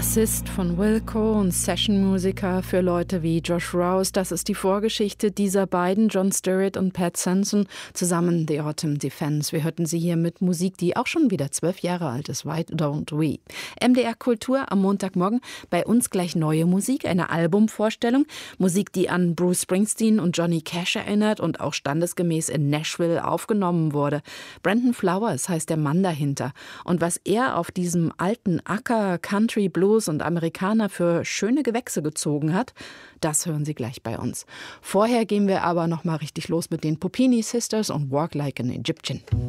Bassist von Wilco und Sessionmusiker für Leute wie Josh Rouse. Das ist die Vorgeschichte dieser beiden, John Stewart und Pat Sanson, zusammen The Autumn Defense. Wir hörten sie hier mit Musik, die auch schon wieder 12 Jahre alt ist. Why don't we? MDR Kultur am Montagmorgen. Bei uns gleich neue Musik, eine Albumvorstellung. Musik, die an Bruce Springsteen und Johnny Cash erinnert und auch standesgemäß in Nashville aufgenommen wurde. Brandon Flowers heißt der Mann dahinter. Und was er auf diesem alten Acker, Country, Blues und Amerikaner für schöne Gewächse gezogen hat, das hören Sie gleich bei uns. Vorher gehen wir aber noch mal richtig los mit den Puppini Sisters und Walk Like an Egyptian.